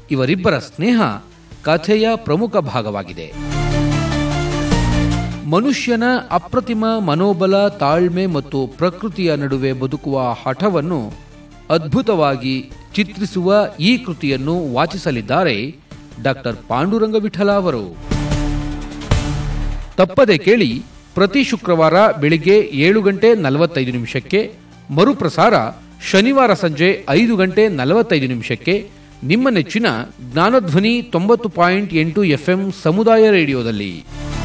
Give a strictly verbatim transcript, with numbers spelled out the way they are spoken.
ಇವರಿಬ್ಬರ ಸ್ನೇಹ ಕಥೆಯ ಪ್ರಮುಖ ಭಾಗವಾಗಿದೆ. ಮನುಷ್ಯನ ಅಪ್ರತಿಮ ಮನೋಬಲ ತಾಳ್ಮೆ ಮತ್ತು ಪ್ರಕೃತಿಯ ನಡುವೆ ಬದುಕುವ ಹಠವನ್ನು ಅದ್ಭುತವಾಗಿ ಚಿತ್ರಿಸುವ ಈ ಕೃತಿಯನ್ನು ವಾಚಿಸಲಿದ್ದಾರೆ ಡಾಕ್ಟರ್ ಪಾಂಡುರಂಗ ವಿಠಲ ಅವರು. ತಪ್ಪದೆ ಕೇಳಿ, ಪ್ರತಿ ಶುಕ್ರವಾರ ಬೆಳಿಗ್ಗೆ ಏಳು ಗಂಟೆ ನಲವತ್ತೈದು ನಿಮಿಷಕ್ಕೆ, ಮರುಪ್ರಸಾರ ಶನಿವಾರ ಸಂಜೆ ಐದು ಗಂಟೆ ನಲವತ್ತೈದು ನಿಮಿಷಕ್ಕೆ. ನಿಮ್ಮ ನೆಚ್ಚಿನ ಜ್ಞಾನಧ್ವನಿ ತೊಂಬತ್ತು ಪಾಯಿಂಟ್ ಎಂಟು ಎಫ್ಎಂ ಸಮುದಾಯ ರೇಡಿಯೋದಲ್ಲಿ